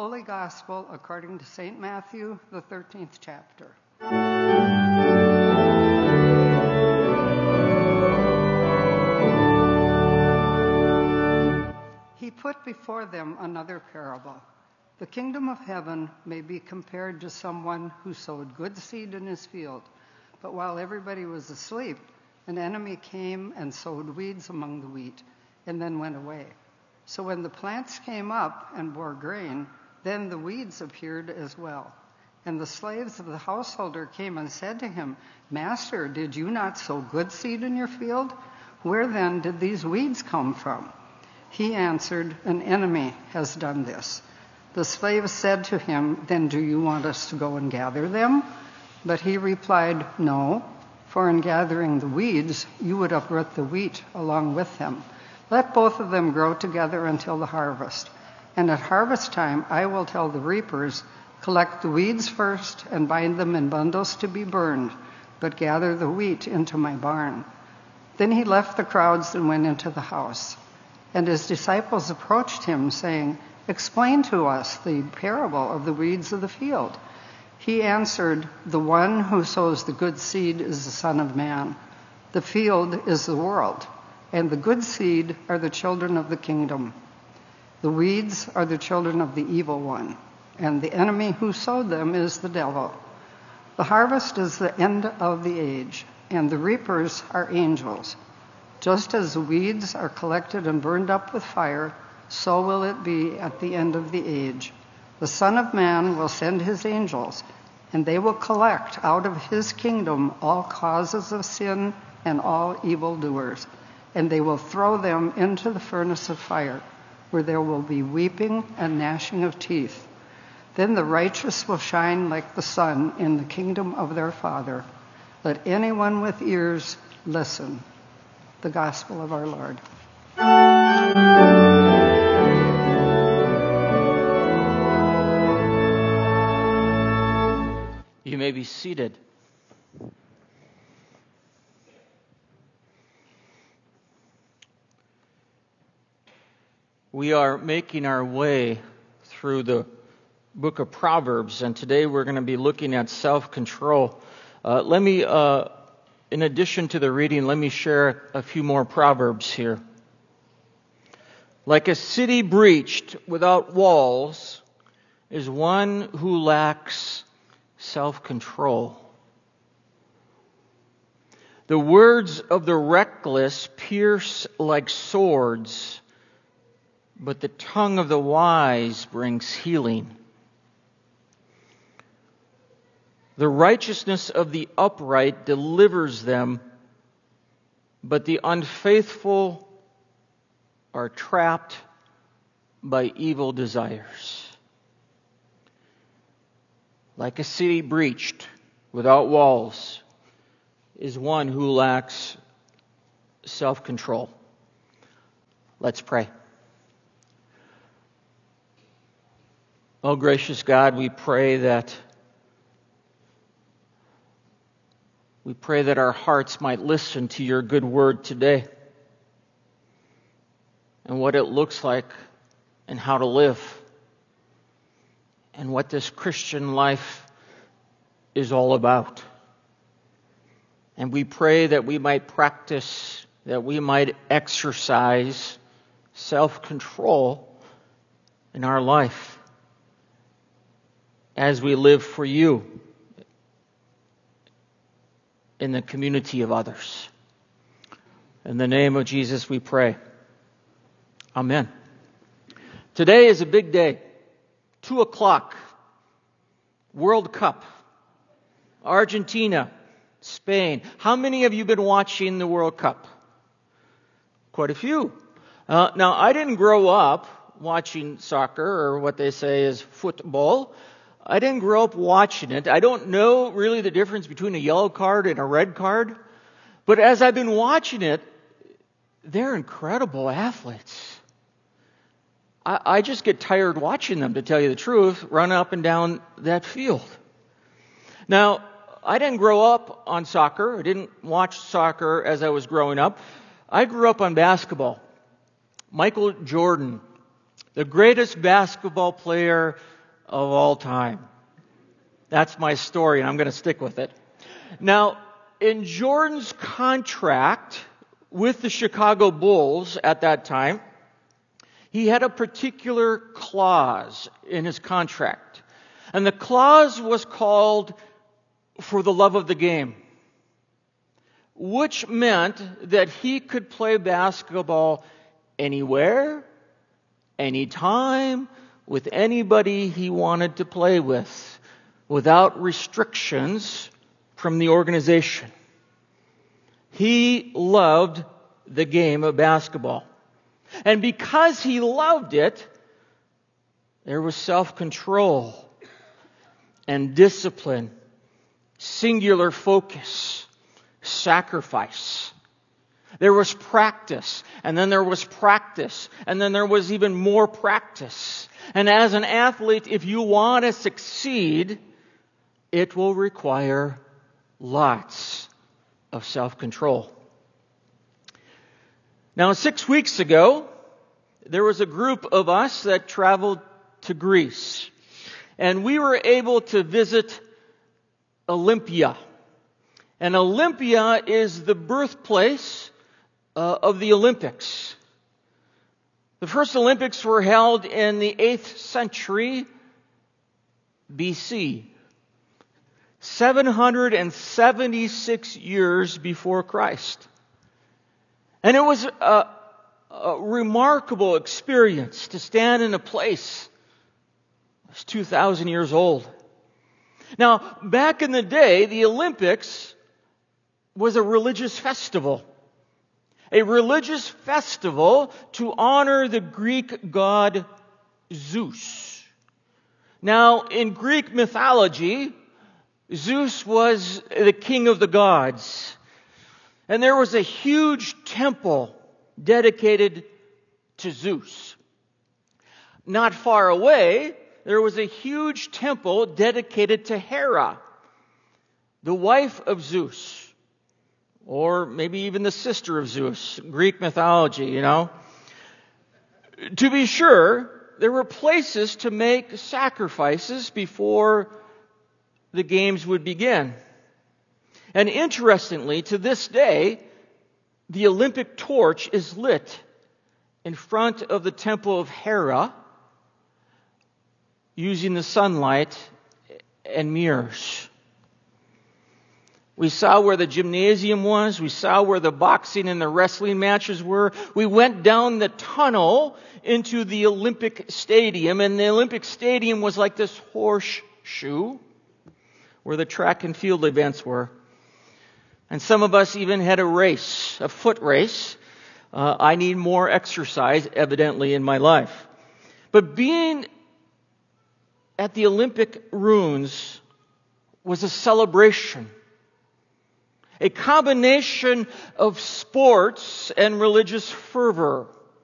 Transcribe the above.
Holy Gospel according to St. Matthew, the 13th chapter. He put before them another parable. The kingdom of heaven may be compared to someone who sowed good seed in his field. But while everybody was asleep, an enemy came and sowed weeds among the wheat, and then went away. So when the plants came up and bore grain, then the weeds appeared as well. And the slaves of the householder came and said to him, "Master, did you not sow good seed in your field? Where then did these weeds come from?" He answered, "An enemy has done this." The slaves said to him, "Then do you want us to go and gather them?" But he replied, "No, for in gathering the weeds, you would uproot the wheat along with them. Let both of them grow together until the harvest. And at harvest time, I will tell the reapers, collect the weeds first and bind them in bundles to be burned, but gather the wheat into my barn." Then he left the crowds and went into the house. And his disciples approached him, saying, "Explain to us the parable of the weeds of the field." He answered, "The one who sows the good seed is the Son of Man. The field is the world, and the good seed are the children of the kingdom. The weeds are the children of the evil one, and the enemy who sowed them is the devil. The harvest is the end of the age, and the reapers are angels. Just as the weeds are collected and burned up with fire, so will it be at the end of the age. The Son of Man will send his angels, and they will collect out of his kingdom all causes of sin and all evildoers, and they will throw them into the furnace of fire, where there will be weeping and gnashing of teeth. Then the righteous will shine like the sun in the kingdom of their Father. Let anyone with ears listen." The Gospel of our Lord. You may be seated. We are making our way through the book of Proverbs, and today we're going to be looking at self-control. In addition to the reading, let me share a few more Proverbs here. Like a city breached without walls is one who lacks self-control. The words of the reckless pierce like swords, but the tongue of the wise brings healing. The righteousness of the upright delivers them, but the unfaithful are trapped by evil desires. Like a city breached without walls is one who lacks self-control. Let's pray. Oh, gracious God, we pray that our hearts might listen to your good word today and what it looks like and how to live and what this Christian life is all about. And we pray that we might practice, that we might exercise self-control in our life as we live for you in the community of others. In the name of Jesus we pray. Amen. Today is a big day. 2:00, World Cup. Argentina, Spain. How many of you been watching the World Cup? Quite a few. Now, I didn't grow up watching soccer, or what they say is football. I didn't grow up watching it. I don't know really the difference between a yellow card and a red card. But as I've been watching it, they're incredible athletes. I just get tired watching them, to tell you the truth, run up and down that field. Now, I didn't grow up on soccer. I didn't watch soccer as I was growing up. I grew up on basketball. Michael Jordan the greatest basketball player of all time. That's my story, and I'm going to stick with it. Now, in Jordan's contract with the Chicago Bulls at that time, he had a particular clause in his contract. And the clause was called "for the love of the game," which meant that he could play basketball anywhere, anytime, with anybody he wanted to play with, without restrictions from the organization. He loved the game of basketball. And because he loved it, there was self-control and discipline, singular focus, sacrifice. There was practice, and then there was practice, and then there was even more practice. And as an athlete, if you want to succeed, it will require lots of self-control. Now, 6 weeks ago, there was a group of us that traveled to Greece, and we were able to visit Olympia. And Olympia is the birthplace of the Olympics. The first Olympics were held in the 8th century BC, 776 years before Christ. And it was a remarkable experience to stand in a place that's 2,000 years old. Now, back in the day, the Olympics was a religious festival. A religious festival to honor the Greek god Zeus. Now, in Greek mythology, Zeus was the king of the gods. And there was a huge temple dedicated to Zeus. Not far away, there was a huge temple dedicated to Hera, the wife of Zeus, or maybe even the sister of Zeus, Greek mythology, you know. To be sure, there were places to make sacrifices before the games would begin. And interestingly, to this day, the Olympic torch is lit in front of the temple of Hera using the sunlight and mirrors. We saw where the gymnasium was. We saw where the boxing and the wrestling matches were. We went down the tunnel into the Olympic Stadium, and the Olympic Stadium was like this horseshoe where the track and field events were. And some of us even had a race, a foot race. I need more exercise, evidently, in my life. But being at the Olympic ruins was a celebration. A combination of sports and religious fervor.